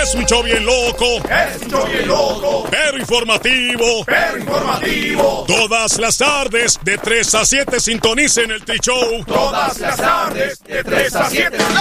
Es un show bien loco. Es un show bien loco. Pero informativo. Pero informativo. Todas las tardes, de 3 a 7, sintonicen el Tri-Show. Todas las tardes, de 3 a 7.